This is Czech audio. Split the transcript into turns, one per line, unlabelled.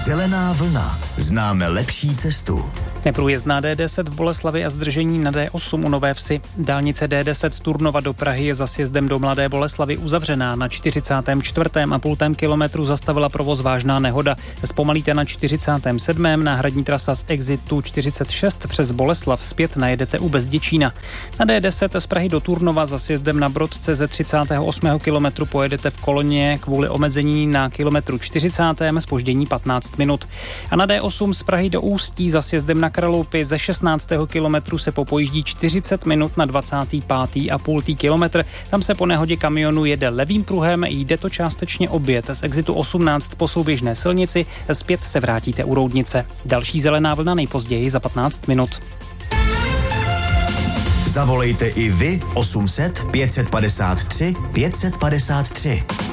Zelená vlna. Známe lepší cestu.
Neprůjezdná D10 v Boleslavi a zdržení na D8 u Nové Vsi. Dálnice D10 z Turnova do Prahy je za sjezdem do Mladé Boleslavi uzavřená. Na 44,5 kilometru zastavila provoz vážná nehoda. Zpomalíte na 47. Náhradní trasa z exitu 46 přes Boleslav. Zpět najedete u Bezděčína. Na D10 z Prahy do Turnova za sjezdem na Brodce ze 38. kilometru pojedete v koloně kvůli omezení na kilometru 40. zpoždění 15 minut. A na D8 z Prahy do Ústí za sjezdem na Kraloupy ze 16. kilometru se popojíždí 40 minut na 25,5 kilometr. Tam se po nehodě kamionu jede levým pruhem, jde to částečně obět. Z exitu 18 po souběžné silnici, zpět se vrátíte u Roudnice. Další zelená vlna nejpozději za 15 minut.
Zavolejte i vy 800 553 553.